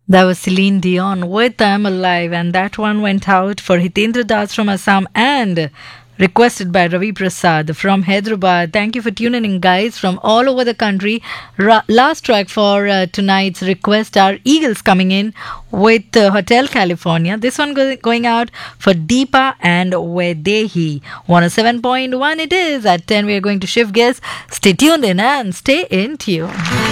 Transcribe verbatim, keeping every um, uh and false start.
That was Celine Dion with I'm Alive, and that one went out for Hitendra Das from Assam and requested by Ravi Prasad from Hyderabad. Thank you for tuning in, guys, from all over the country. Ra- last track for uh, tonight's request are Eagles coming in with uh, Hotel California. This one go- going out for Deepa and Vedehi. one oh seven point one it is. At ten, we are going to shift gears. Stay tuned in and stay in tune.